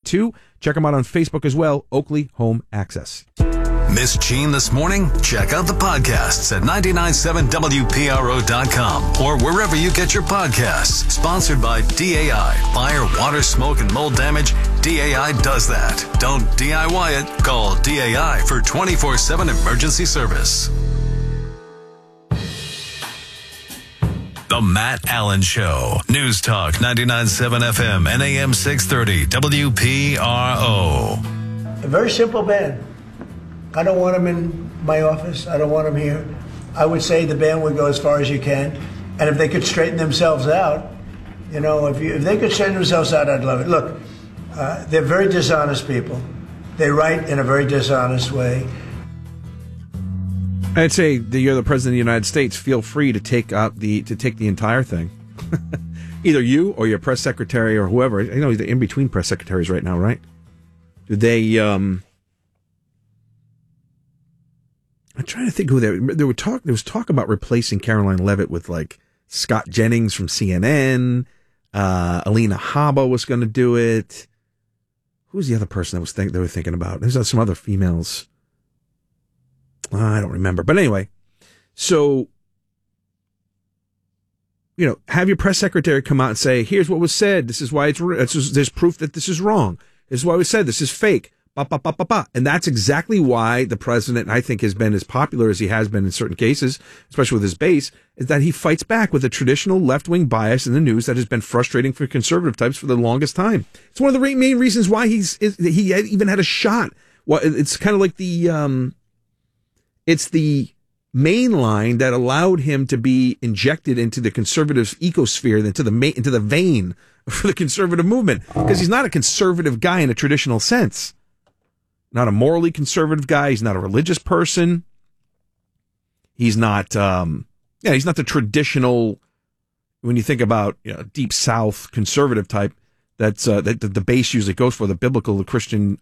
too. Check them out on Facebook as well, Oakley Home Access. Miss Gene this morning? Check out the podcasts at 997WPRO.com or wherever you get your podcasts. Sponsored by DAI. Fire, water, smoke, and mold damage. DAI does that. Don't DIY it. Call DAI for 24/7 emergency service. The Matt Allen Show. News Talk 99.7 FM and AM 630 WPRO. A very simple ban. I don't want him in my office. I don't want him here. I would say the ban would go as far as you can. And if they could straighten themselves out, if they could straighten themselves out, I'd love it. Look, they're very dishonest people. They write in a very dishonest way. I'd say that you're the president of the United States. Feel free to take the entire thing. Either you or your press secretary or whoever. I know they're in between press secretaries right now, right? Do they? I'm trying to think who there was talk about replacing Caroline Leavitt with like Scott Jennings from CNN. Alina Habba was going to do it. Who's the other person they were thinking about? There's some other females. I don't remember. But anyway, so, have your press secretary come out and say, here's what was said. This is why there's proof that this is wrong. This is why we said this is fake. And that's exactly why the president, I think, has been as popular as he has been in certain cases, especially with his base, is that he fights back with a traditional left-wing bias in the news that has been frustrating for conservative types for the longest time. It's one of the main reasons why he even had a shot. Well, it's kind of like it's the main line that allowed him to be injected into the conservative ecosphere, into the vein for the conservative movement, because he's not a conservative guy in a traditional sense. Not a morally conservative guy. He's not a religious person. He's not, he's not the traditional, when you think about deep South conservative type, that the base usually goes for, the biblical, the Christian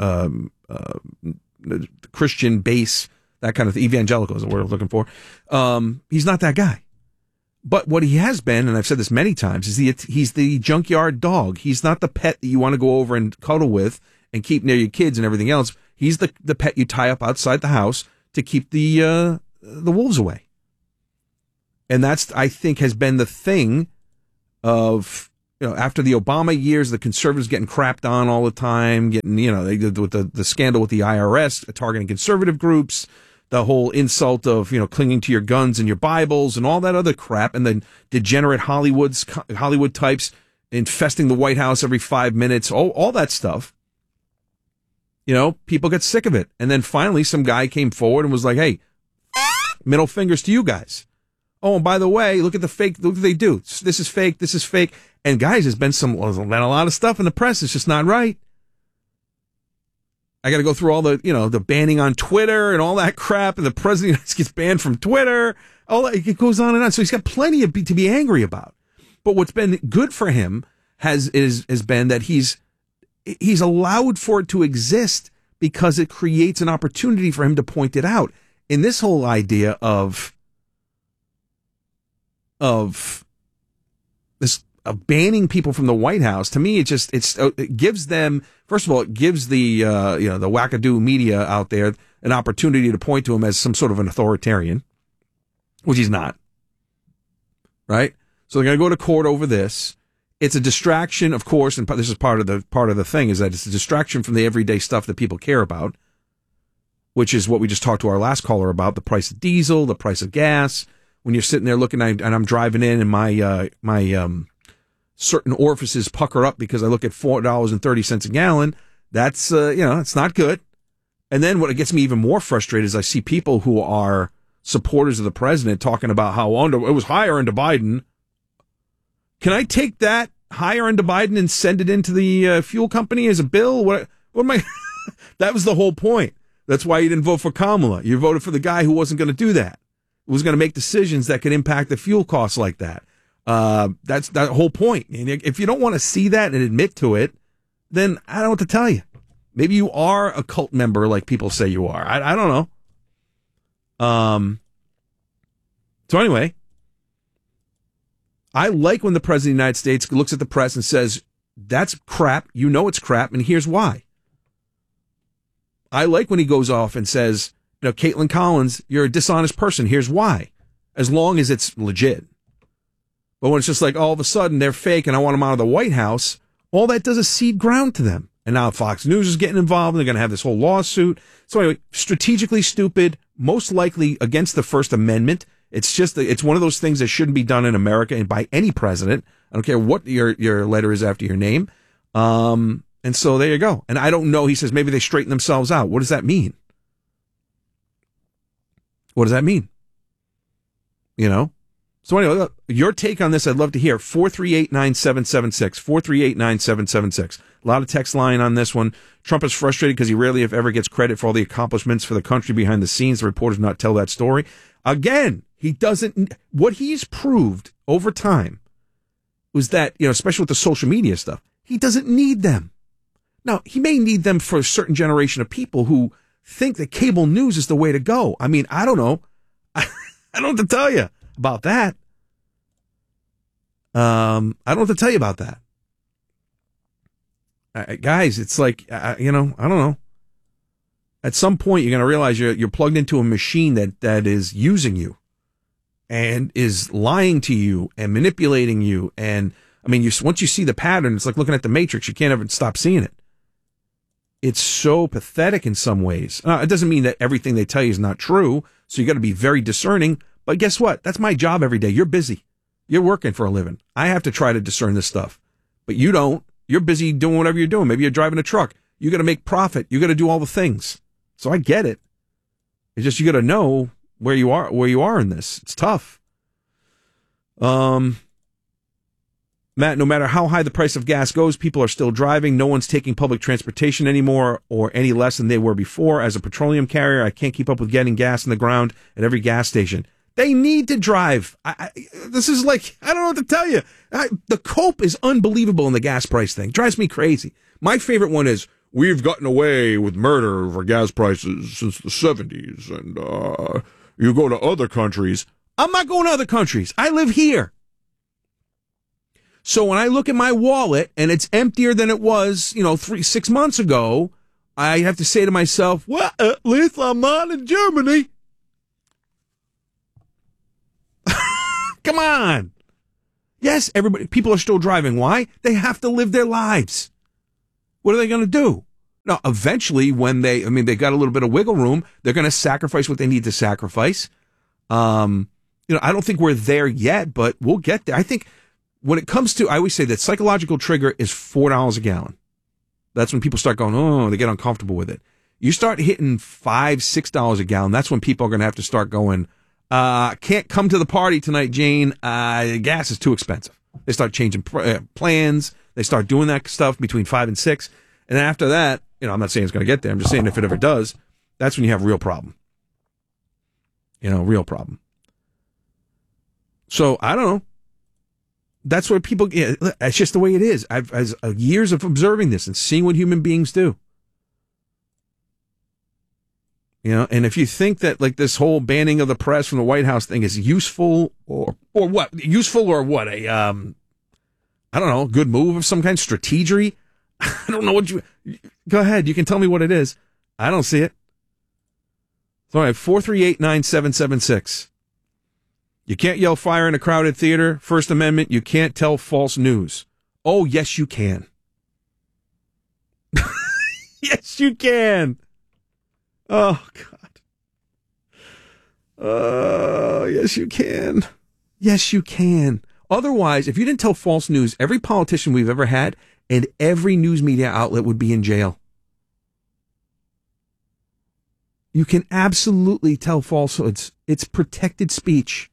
base, that kind of evangelical is the word I'm looking for. He's not that guy. But what he has been, and I've said this many times, is he's the junkyard dog. He's not the pet that you want to go over and cuddle with and keep near your kids and everything else. He's the pet you tie up outside the house to keep the wolves away. And that's, I think, has been the thing of, after the Obama years, the conservatives getting crapped on all the time, getting, with the scandal with the IRS targeting conservative groups, the whole insult of, clinging to your guns and your Bibles and all that other crap, and then degenerate Hollywood types infesting the White House every 5 minutes, all that stuff. People get sick of it. And then finally some guy came forward and was like, hey, middle fingers to you guys. Oh, and by the way, look at the fake, look what they do. This is fake, this is fake. And guys, there's been a lot of stuff in the press. It's just not right. I got to go through all the, the banning on Twitter and all that crap. And the president gets banned from Twitter. All that, it goes on and on. So he's got plenty to be angry about. But what's been good for him has been that he's allowed for it to exist because it creates an opportunity for him to point it out. In this whole idea of banning people from the White House, to me, it gives them, first of all, it gives the wackadoo media out there an opportunity to point to him as some sort of an authoritarian, which he's not. Right? So they're going to go to court over this. It's a distraction, of course, and this is part of the thing, is that it's a distraction from the everyday stuff that people care about, which is what we just talked to our last caller about, the price of diesel, the price of gas. When you're sitting there looking, and I'm driving in, and my certain orifices pucker up because I look at $4.30 a gallon, that's, it's not good. And then what gets me even more frustrated is I see people who are supporters of the president talking about how it was higher under Biden. Can I take that higher into Biden and send it into the fuel company as a bill? What am I? That was the whole point. That's why you didn't vote for Kamala. You voted for the guy who wasn't going to do that. Who was going to make decisions that could impact the fuel costs like that. That's that whole point. And if you don't want to see that and admit to it, then I don't know what to tell you. Maybe you are a cult member like people say you are. I don't know. So anyway, I like when the president of the United States looks at the press and says, That's crap. You know it's crap, and here's why. I like when he goes off and says, Caitlin Collins, you're a dishonest person. Here's why. As long as it's legit. But when it's just like all of a sudden they're fake and I want them out of the White House, all that does is cede ground to them. And now Fox News is getting involved and they're going to have this whole lawsuit. So anyway, strategically stupid, most likely against the First Amendment. It's one of those things that shouldn't be done in America and by any president. I don't care what your letter is after your name. And so there you go. And I don't know. He says maybe they straighten themselves out. What does that mean? What does that mean? So anyway, look, your take on this, I'd love to hear. 438-9776. 438-9776. A lot of text line on this one. Trump is frustrated because he rarely, if ever, gets credit for all the accomplishments for the country behind the scenes. The reporters not tell that story. Again, he doesn't. What he's proved over time was that, especially with the social media stuff, he doesn't need them. Now, he may need them for a certain generation of people who think that cable news is the way to go. I mean, I don't know. I don't know what to tell you about that. I don't know what to tell you about that. Guys, it's like, I don't know. At some point, you're going to realize you're plugged into a machine that is using you and is lying to you and manipulating you. And I mean, once you see the pattern, it's like looking at the Matrix. You can't ever stop seeing it. It's so pathetic in some ways. It doesn't mean that everything they tell you is not true. So you got to be very discerning. But guess what? That's my job every day. You're busy. You're working for a living. I have to try to discern this stuff. But you don't. You're busy doing whatever you're doing. Maybe you're driving a truck. You got to make profit. You got to do all the things. So I get it. It's just you got to know where you are in this. It's tough. Matt, no matter how high the price of gas goes, people are still driving. No one's taking public transportation anymore or any less than they were before. As a petroleum carrier, I can't keep up with getting gas in the ground at every gas station. They need to drive. This is like, I don't know what to tell you. The cope is unbelievable in the gas price thing. Drives me crazy. My favorite one is, we've gotten away with murder for gas prices since the 70s. And you go to other countries. I'm not going to other countries. I live here. So when I look at my wallet and it's emptier than it was, 6 months ago, I have to say to myself, well, at least I'm not in Germany. Come on. Yes, people are still driving. Why? They have to live their lives. What are they going to do? Now, eventually, when they got a little bit of wiggle room, they're going to sacrifice what they need to sacrifice. I don't think we're there yet, but we'll get there. I think when it comes to, I always say that psychological trigger is $4 a gallon. That's when people start going, they get uncomfortable with it. You start hitting $5, $6 a gallon. That's when people are going to have to start going, can't come to the party tonight, Jane. Gas is too expensive. They start changing plans. They start doing that stuff between 5 and 6. And then after that, I'm not saying it's going to get there. I'm just saying if it ever does, that's when you have a real problem. Real problem. So I don't know. That's what people, it's just the way it is. I've years of observing this and seeing what human beings do. And if you think that like this whole banning of the press from the White House thing is useful or what? Useful or what? I don't know, good move of some kind, strategery. I don't know what go ahead. You can tell me what it is. I don't see it. So all right, 438-9776. You can't yell fire in a crowded theater. First Amendment, you can't tell false news. Oh, yes, you can. Yes, you can. Oh, God. Yes, you can. Yes, you can. Otherwise, if you didn't tell false news, every politician we've ever had and every news media outlet would be in jail. You can absolutely tell falsehoods. It's protected speech.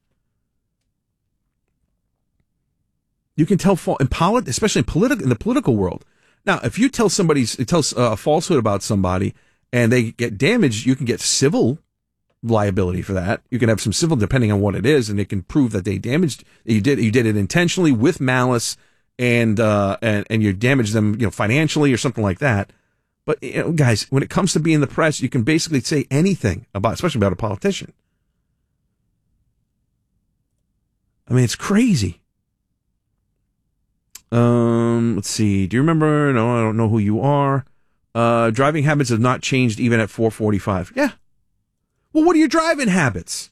You can tell especially in the political world. Now, if you tell a falsehood about somebody and they get damaged, you can get civil liability for that. You can have some civil, depending on what it is, and it can prove that they damaged. You did it intentionally with malice, and you damaged them, financially or something like that. But guys, when it comes to being the press, you can basically say anything especially about a politician. I mean, it's crazy. Let's see. Do you remember? No, I don't know who you are. Driving habits have not changed even at 4:45. Yeah. Well, what are your driving habits?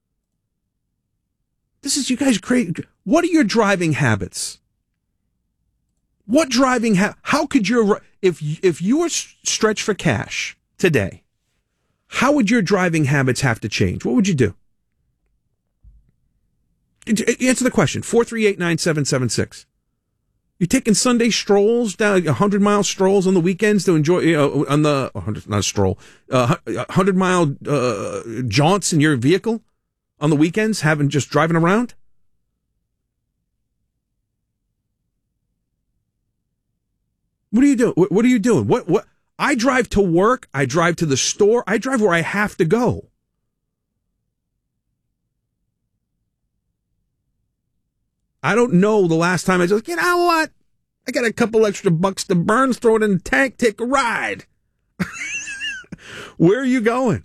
This is, you guys crazy. What are your driving habits? What driving how could your, if you were stretched for cash today, how would your driving habits have to change? What would you do? Answer the question. 438-9776. You taking Sunday strolls down, 100-mile strolls on the weekends to enjoy, on the 100, not a stroll, 100-mile jaunts in your vehicle on the weekends, just driving around? What are you doing? What are you doing? What? I drive to work. I drive to the store. I drive where I have to go. I don't know the last time I just, you know what? I got a couple extra bucks to burn, throw it in the tank, take a ride. Where are you going?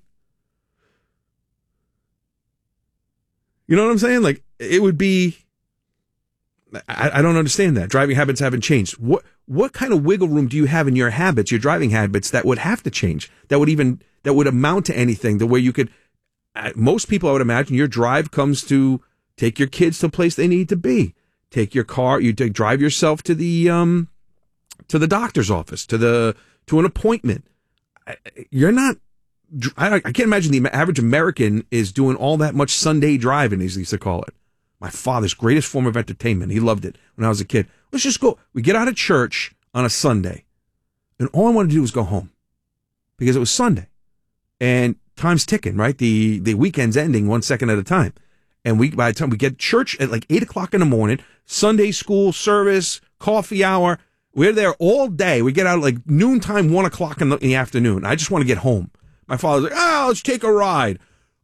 You know what I'm saying? Like, it would be, I don't understand that. Driving habits haven't changed. What kind of wiggle room do you have in your habits, your driving habits, that would have to change? That would amount to anything, the way you could, most people, I would imagine, your drive comes to take your kids to a place they need to be. Take your car, drive yourself to the doctor's office, to an appointment. You're not, I can't imagine the average American is doing all that much Sunday driving, as they used to call it. My father's greatest form of entertainment. He loved it when I was a kid. Let's just go. We get out of church on a Sunday, and all I wanted to do was go home because it was Sunday, and time's ticking, right? The weekend's ending 1 second at a time. And by the time we get to church at like 8 o'clock in the morning, Sunday school service, coffee hour, we're there all day. We get out at like noontime, 1 o'clock in the afternoon. I just want to get home. My father's like, let's take a ride.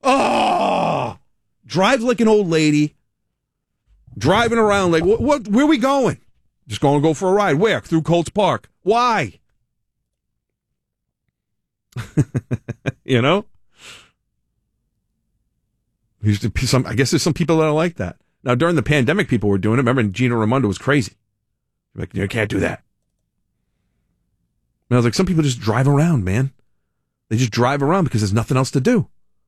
Drive like an old lady, driving around like, where are we going? Just going to go for a ride. Where? Through Colts Park. Why? You know? I guess there's some people that are like that. Now, during the pandemic, people were doing it. Remember, Gina Raimondo was crazy. Like, you can't do that. And I was like, some people just drive around, man. They just drive around because there's nothing else to do.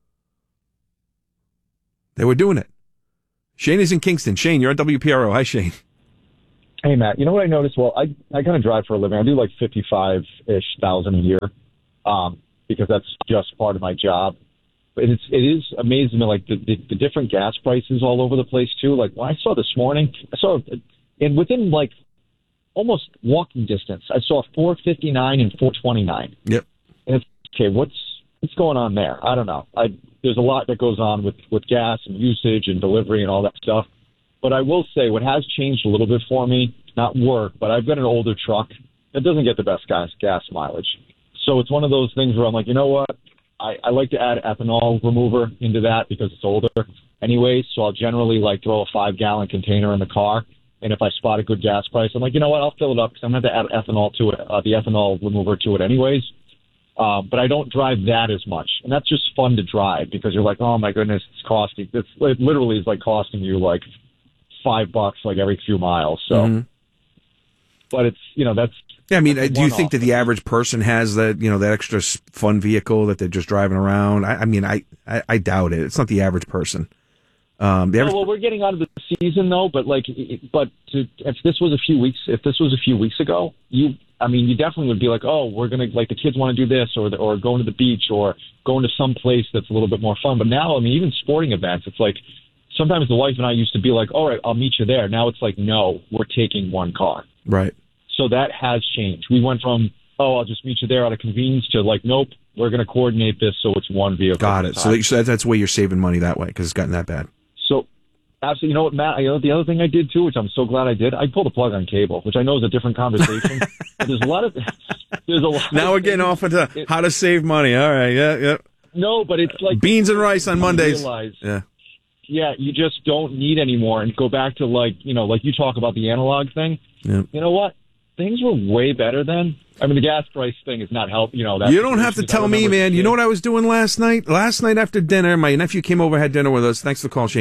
They were doing it. Shane is in Kingston. Shane, you're on WPRO. Hi, Shane. Hey, Matt. You know what I noticed? Well, I kind of drive for a living. I do like 55-ish thousand a year because that's just part of my job. But it is amazing, like the different gas prices all over the place too. Like when I saw this morning, and within like almost walking distance, I saw 459 and 429. Yep. And it's okay. What's going on there? I don't know. There's a lot that goes on with gas and usage and delivery and all that stuff. But I will say what has changed a little bit for me, not work, but I've got an older truck that doesn't get the best gas mileage. So it's one of those things where I'm like, you know what? I like to add ethanol remover into that because it's older anyway. So I'll generally like throw a 5-gallon container in the car. And if I spot a good gas price, I'm like, you know what? I'll fill it up because I'm going to have to add ethanol to it, the ethanol remover to it anyways. But I don't drive that as much. And that's just fun to drive because you're like, oh my goodness, it literally is like costing you like $5 like every few miles. So, but it's, that's. Yeah, I mean, do you think that the average person has that, that extra fun vehicle that they're just driving around? I doubt it. It's not the average person. Well, we're getting out of the season though, but if this was a few weeks ago, you definitely would be like, oh, we're going to, like, the kids want to do this or going to the beach or going to some place that's a little bit more fun. But now, even sporting events, it's like, sometimes the wife and I used to be like, all right, I'll meet you there. Now it's like, no, we're taking one car. Right. So that has changed. We went from, I'll just meet you there out of convenience to like, nope, we're going to coordinate this so it's one vehicle. Got it. So that's the way you're saving money that way because it's gotten that bad. So, absolutely. You know what, Matt? The other thing I did too, which I'm so glad I did, I pulled a plug on cable, which I know is a different conversation. But there's a lot. Now we're getting off into how to save money. All right. Yeah. No, but it's like beans and rice on Mondays. Yeah, you just don't need anymore. And go back to like you talk about the analog thing. Yeah. You know what? Things were way better then. The gas price thing is not helping. You don't have to tell me, man. You know what I was doing last night? Last night after dinner, my nephew came over, had dinner with us. Thanks for the call, Shane.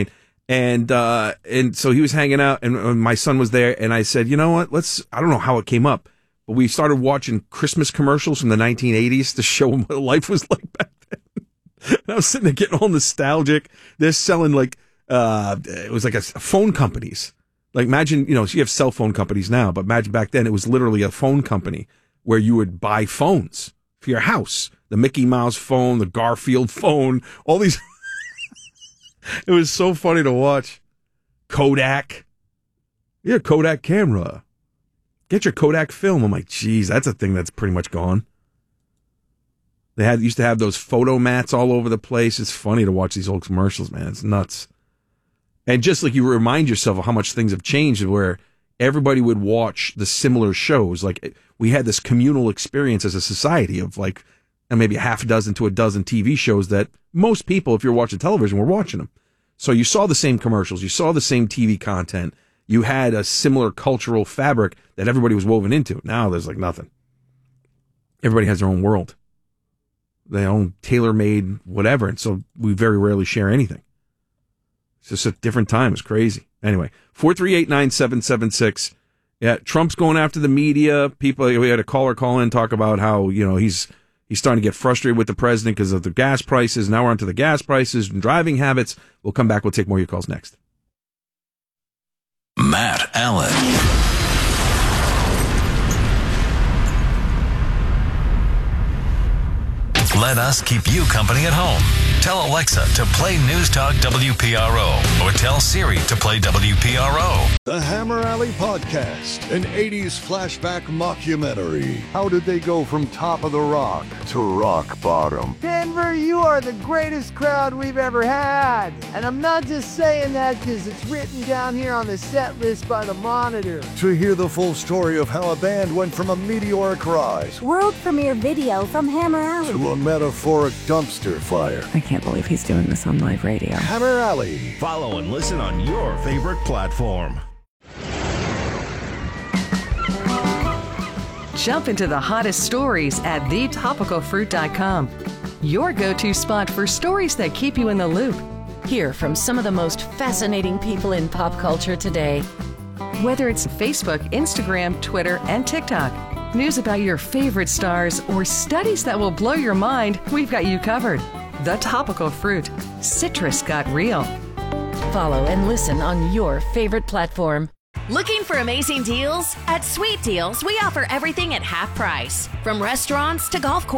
And so he was hanging out, and my son was there, and I said, you know what, I don't know how it came up, but we started watching Christmas commercials from the 1980s to show him what life was like back then. And I was sitting there getting all nostalgic. They're selling it was like a phone companies. Like imagine, you have cell phone companies now, but imagine back then it was literally a phone company where you would buy phones for your house. The Mickey Mouse phone, the Garfield phone, all these. It was so funny to watch. Kodak. Yeah, Kodak camera. Get your Kodak film. I'm like, geez, that's a thing that's pretty much gone. They used to have those photo mats all over the place. It's funny to watch these old commercials, man. It's nuts. And just like you remind yourself of how much things have changed, where everybody would watch the similar shows. Like we had this communal experience as a society of maybe a half a dozen to a dozen TV shows that most people, if you're watching television, were watching them. So you saw the same commercials, you saw the same TV content, you had a similar cultural fabric that everybody was woven into. Now there's nothing. Everybody has their own world, their own tailor-made whatever, and so we very rarely share anything. It's just a different time. It's crazy. Anyway, 438-9776. Yeah, Trump's going after the media. We had a caller call in, talk about how, he's starting to get frustrated with the president because of the gas prices. Now we're onto the gas prices and driving habits. We'll come back. We'll take more of your calls next. Matt Allen. Let us keep you company at home. Tell Alexa to play News Talk WPRO or tell Siri to play WPRO. The Hammer Alley Podcast, an 80s flashback mockumentary. How did they go from top of the rock to rock bottom? Denver, you are the greatest crowd we've ever had. And I'm not just saying that because it's written down here on the set list by the Monitor. To hear the full story of how a band went from a meteoric rise, world premiere video from Hammer Alley, to a metaphoric dumpster fire. I can't believe he's doing this on live radio. Hammer Alley. Follow and listen on your favorite platform. Jump into the hottest stories at thetopicalfruit.com. Your go-to spot for stories that keep you in the loop. Hear from some of the most fascinating people in pop culture today. Whether it's Facebook, Instagram, Twitter, and TikTok, news about your favorite stars, or studies that will blow your mind, we've got you covered. The Topical Fruit. Citrus got real. Follow and listen on your favorite platform. Looking for amazing deals? At Sweet Deals, we offer everything at half price. From restaurants to golf courses.